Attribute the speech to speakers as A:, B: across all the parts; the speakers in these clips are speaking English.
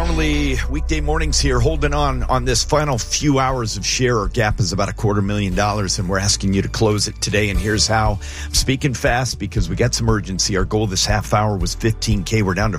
A: Normally, weekday mornings here, holding on this final few hours of share. Our gap is about $250,000, and we're asking you to close it today. And here's how. I'm speaking fast because we got some urgency. Our goal this half hour was $15K. We're down to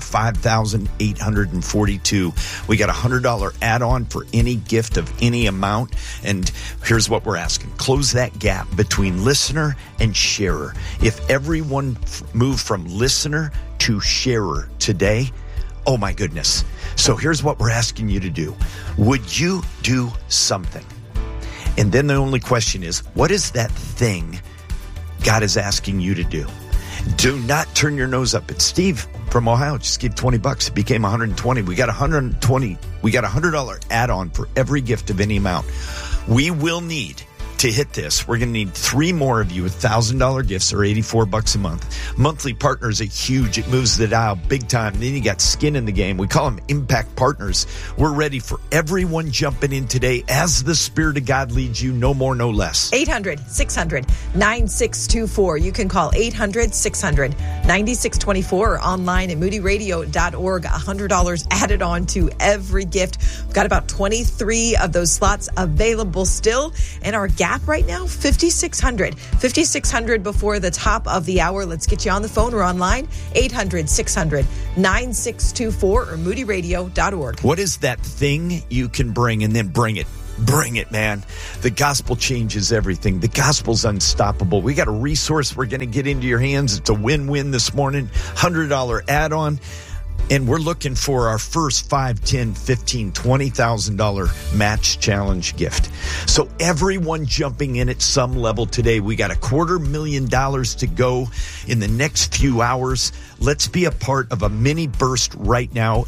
A: $5,842. We got a $100 add-on for any gift of any amount. And here's what we're asking. Close that gap between listener and sharer. If everyone moved from listener to sharer today, oh my goodness. So here's what we're asking you to do. Would you do something? And then the only question is, what is that thing God is asking you to do? Do not turn your nose up. It's Steve from Ohio. Just gave $20. It became $120. We got $120. We got a $100 add-on for every gift of any amount. We will need to hit this. We're going to need 3 more of you with $1,000 gifts, or $84 a month. Monthly partners are huge. It moves the dial big time. And then you got skin in the game. We call them impact partners. We're ready for everyone jumping in today as the Spirit of God leads you. No more, no less.
B: 800-600-9624. You can call 800-600-9624 or online at moodyradio.org. $100 added on to every gift. We've got about 23 of those slots available still. And our gap right now, 5,600. 5,600 before the top of the hour. Let's get you on the phone or online, 800-600-9624 or moodyradio.org.
A: What is that thing you can bring? And then bring it. Bring it, man. The gospel changes everything. The gospel's unstoppable. We got a resource we're going to get into your hands. It's a win-win this morning. $100 add-on. And we're looking for our first $5,000, $10,000, $15,000, $20,000 match challenge gift. So everyone jumping in at some level today. We got $250,000 to go in the next few hours. Let's be a part of a mini burst right now.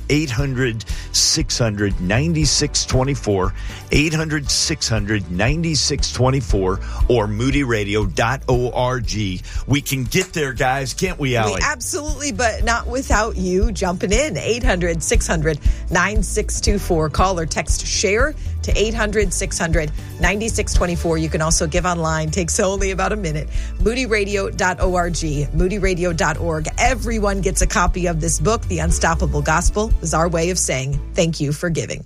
A: 800-600-9624. 800-600-9624 or moodyradio.org. We can get there, guys, can't we, Allie?
B: Absolutely, but not without you jumping in. 800-600-9624. Call or text SHARE to 800-600-9624. You can also give online. Takes only about a minute. moodyradio.org. moodyradio.org. Everyone gets a copy of this book. The Unstoppable Gospel is our way of saying thank you for giving.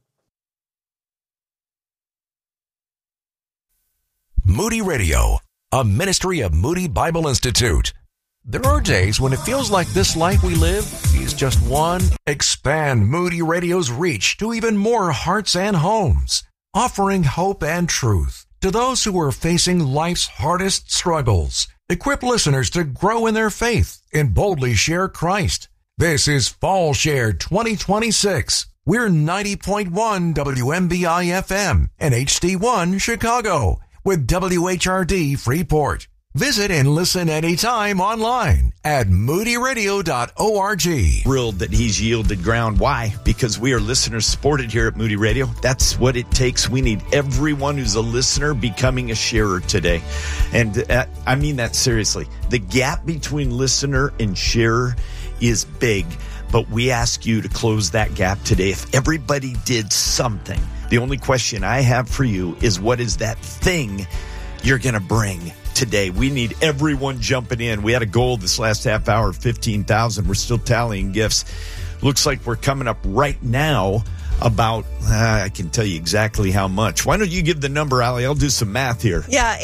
C: Moody Radio, a ministry of Moody Bible Institute. There are days when it feels like this life we live is just one. Expand Moody Radio's reach to even more hearts and homes, offering hope and truth to those who are facing life's hardest struggles. Equip listeners to grow in their faith and boldly share Christ. This is Fall Share 2026. We're 90.1 WMBI FM and HD1 Chicago with WHRD Freeport. Visit and listen anytime online at moodyradio.org.
A: Thrilled that he's yielded ground. Why? Because we are listeners supported here at Moody Radio. That's what it takes. We need everyone who's a listener becoming a sharer today. And I mean that seriously. The gap between listener and sharer is big, but we ask you to close that gap today. If everybody did something, the only question I have for you is, what is that thing you're going to bring today? We need everyone jumping in. We had a goal this last half hour of 15,000. We're still tallying gifts. Looks like we're coming up right now about, I can tell you exactly how much. Why don't you give the number, Allie? I'll do some math here.
B: Yeah,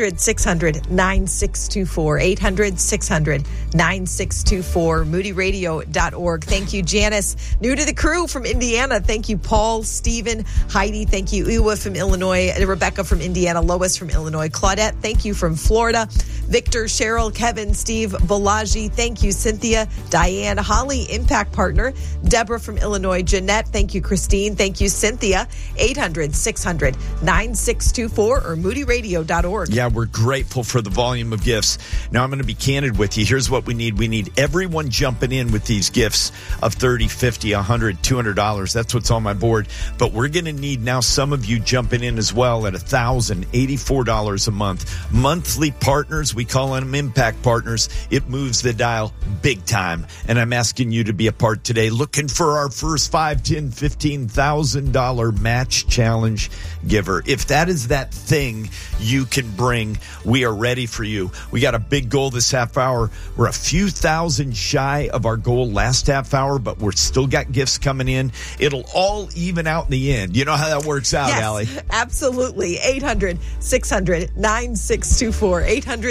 B: 800-600-9624. 800-600-9624. moodyradio.org. Thank you, Janice. New to the crew from Indiana. Thank you, Paul, Stephen, Heidi. Thank you, Iwa from Illinois, Rebecca from Indiana, Lois from Illinois, Claudette. Thank you from Florida, Victor, Cheryl, Kevin, Steve, Balaji. Thank you, Cynthia, Diane, Holly, Impact Partner, Deborah from Illinois, Jeanette. Thank you, Christine. Thank you, Cynthia. 800-600-9624 or moodyradio.org.
A: Yeah, we're grateful for the volume of gifts. Now, I'm going to be candid with you. Here's what we need. We need everyone jumping in with these gifts of $30, $50, $100, $200. That's what's on my board. But we're going to need now some of you jumping in as well at $1,084 a month. Monthly partners, we call them impact partners. It moves the dial big time. And I'm asking you to be a part today. Looking for our first $5, $10, $15, $15,000 match challenge giver. If that is that thing you can bring, we are ready for you. We got a big goal this half hour. We're a few thousand shy of our goal last half hour, but we're still got gifts coming in. It'll all even out in the end. You know how that works out,
B: yes,
A: Allie?
B: Absolutely. 800-600-9624.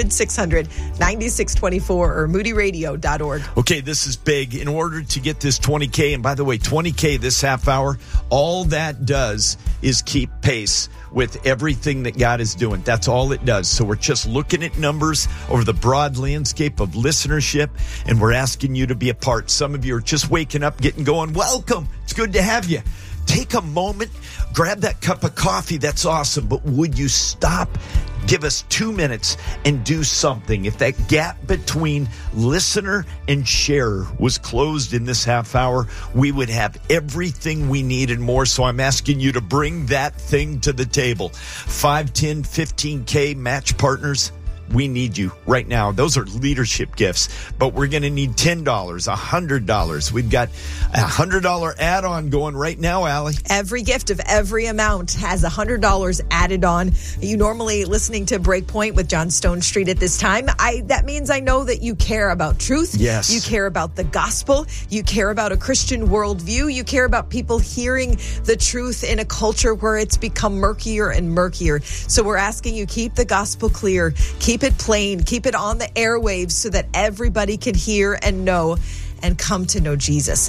B: 800-600-9624 or moodyradio.org.
A: Okay, this is big. In order to get this 20K, and by the way, 20K this half hour, all that does is keep pace with everything that God is doing. That's all it does. So we're just looking at numbers over the broad landscape of listenership, and we're asking you to be a part. Some of you are just waking up, getting going. Welcome. It's good to have you. Take a moment, grab that cup of coffee. That's awesome. But would you stop? Give us 2 minutes and do something. If that gap between listener and sharer was closed in this half hour, we would have everything we need and more. So I'm asking you to bring that thing to the table. 5, 10, 15K match partners. We need you right now. Those are leadership gifts, but we're going to need $10, $100. We've got a $100 add-on going right now, Allie.
B: Every gift of every amount has $100 added on. You normally listening to Breakpoint with John Stone Street at this time. That means I know that you care about truth.
A: Yes.
B: You care about the gospel. You care about a Christian worldview. You care about people hearing the truth in a culture where it's become murkier and murkier. So we're asking you, keep the gospel clear. Keep it plain. Keep it on the airwaves so that everybody can hear and know and come to know Jesus.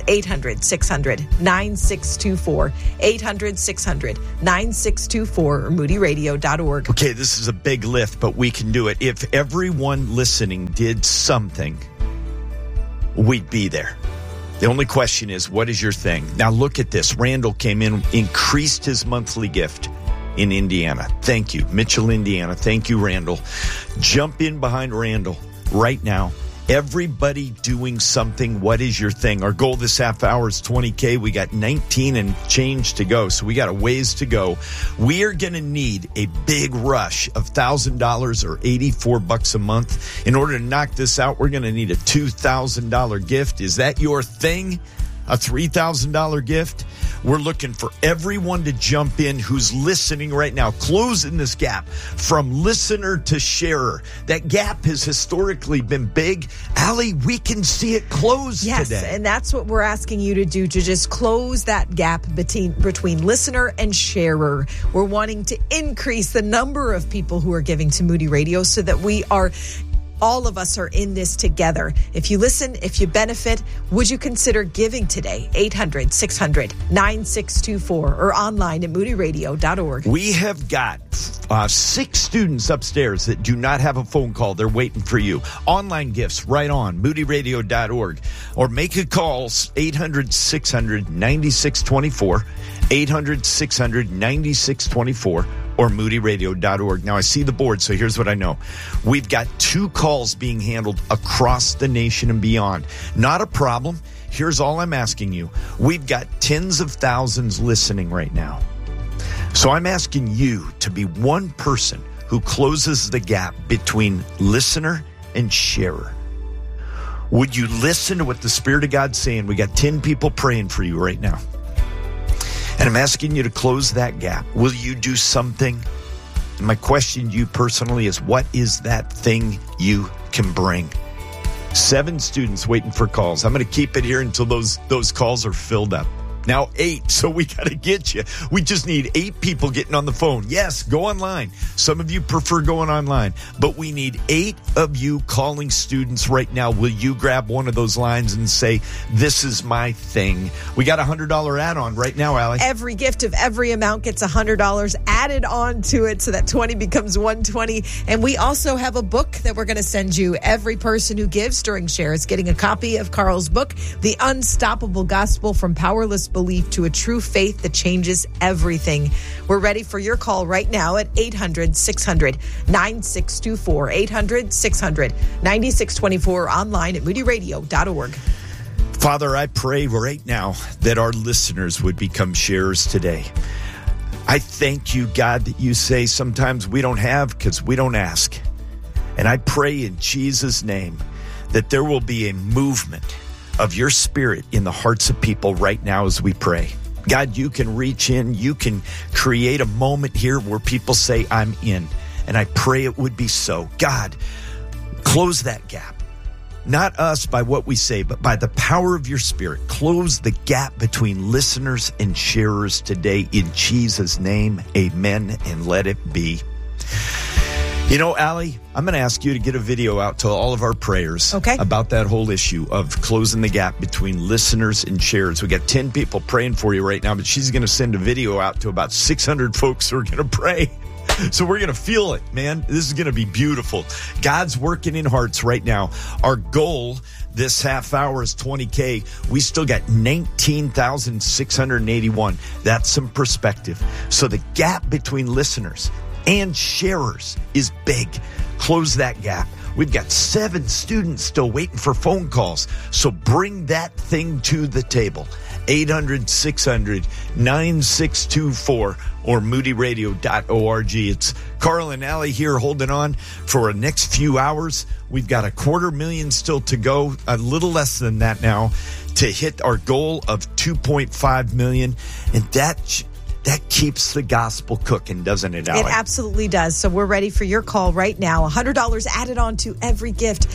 B: 800-600-9624. 800-600-9624 or moodyradio.org.
A: Okay, this is a big lift, but we can do it. If everyone listening did something, we'd be there. The only question is, what is your thing? Now look at this. Randall came in, increased his monthly gift in Indiana. Thank you. Mitchell, Indiana. Thank you, Randall. Jump in behind Randall right now. Everybody doing something. What is your thing? Our goal this half hour is 20K. We got 19 and change to go, so we got a ways to go. We are going to need a big rush of $1,000 or $84 a month. In order to knock this out, we're going to need a $2,000 gift. Is that your thing? A $3,000 gift? We're looking for everyone to jump in who's listening right now, closing this gap from listener to sharer. That gap has historically been big. Allie, we can see it close today.
B: Yes, and that's what we're asking you to do, to just close that gap between listener and sharer. We're wanting to increase the number of people who are giving to Moody Radio so that all of us are in this together. If you listen, if you benefit, would you consider giving today? 800-600-9624 or online at moodyradio.org.
A: We have got 6 students upstairs that do not have a phone call. They're waiting for you. Online gifts right on moodyradio.org or make a call 800-600-9624, 800-600-9624. or moodyradio.org. Now, I see the board, so here's what I know. We've got 2 calls being handled across the nation and beyond. Not a problem. Here's all I'm asking you. We've got tens of thousands listening right now. So I'm asking you to be one person who closes the gap between listener and sharer. Would you listen to what the Spirit of God's saying? We got 10 people praying for you right now. And I'm asking you to close that gap. Will you do something? And my question to you personally is, what is that thing you can bring? 7 students waiting for calls. I'm going to keep it here until those calls are filled up. Now 8, so we got to get you. We just need 8 people getting on the phone. Yes, go online. Some of you prefer going online, but we need 8 of you calling students right now. Will you grab one of those lines and say, this is my thing? We got a $100 add-on right now, Allie.
B: Every gift of every amount gets $100 added on to it, so that 20 becomes 120. And we also have a book that we're going to send you. Every person who gives during Share is getting a copy of Carl's book, The Unstoppable Gospel from Powerless Belief to a True Faith That Changes Everything. We're ready for your call right now at 800-600-9624, 800-600-9624, online at moodyradio.org.
A: Father, I pray right now that our listeners would become sharers today. I thank you, God, that you say sometimes we don't have because we don't ask. And I pray in Jesus' name that there will be a movement of your Spirit in the hearts of people right now as we pray. God, you can reach in. You can create a moment here where people say, I'm in. And I pray it would be so. God, close that gap. Not us by what we say, but by the power of your Spirit. Close the gap between listeners and sharers today. In Jesus' name, amen, and let it be. You know, Allie, I'm going to ask you to get a video out to all of our prayers about that whole issue of closing the gap between listeners and sharers. We got 10 people praying for you right now, but she's going to send a video out to about 600 folks who are going to pray. So we're going to feel it, man. This is going to be beautiful. God's working in hearts right now. Our goal this half hour is 20K. We still got 19,681. That's some perspective. So the gap between listeners and sharers is big. Close that gap. We've got 7 students still waiting for phone calls. So bring that thing to the table. 800-600-9624 or moodyradio.org. It's Carl and Allie here holding on for the next few hours. We've got $250,000 still to go, a little less than that now, to hit our goal of $2.5 million. And that keeps the gospel cooking, doesn't it, Allie?
B: It absolutely does. So we're ready for your call right now. $100 added on to every gift.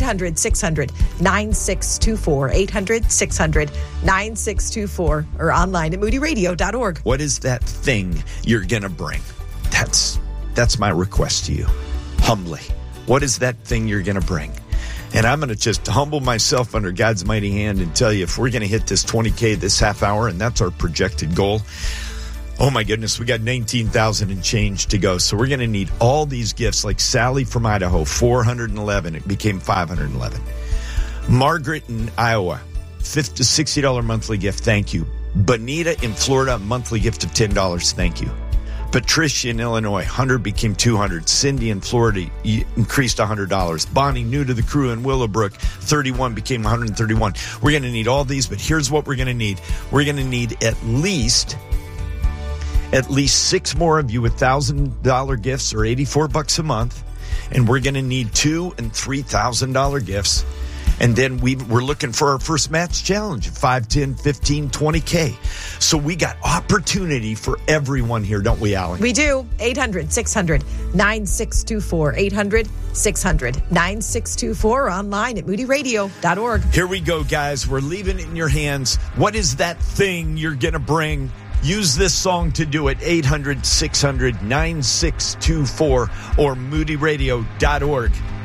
B: 800-600-9624. 800-600-9624 or online at moodyradio.org.
A: What is that thing you're going to bring? That's my request to you. Humbly. What is that thing you're going to bring? And I'm going to just humble myself under God's mighty hand and tell you, if we're going to hit this 20K this half hour, and that's our projected goal, oh my goodness, we got 19,000 and change to go. So we're going to need all these gifts, like Sally from Idaho, 411. It became 511. Margaret in Iowa, $50 to $60 monthly gift. Thank you. Bonita in Florida, monthly gift of $10. Thank you. Patricia in Illinois, 100 became 200. Cindy in Florida increased $100. Bonnie, new to the crew in Willowbrook, 31 became 131. We're going to need all these, but here's what we're going to need. We're going to need at least 6 more of you with $1,000 gifts or $84 a month. And we're going to need $2,000 and $3,000 gifts. And then we're looking for our first match challenge of 5, 10, 15, 20K. So we got opportunity for everyone here, don't we, Allie?
B: We do. 800-600-9624. 800-600-9624 online at moodyradio.org.
A: Here we go, guys. We're leaving it in your hands. What is that thing you're going to bring? Use this song to do it. 800-600-9624 or moodyradio.org.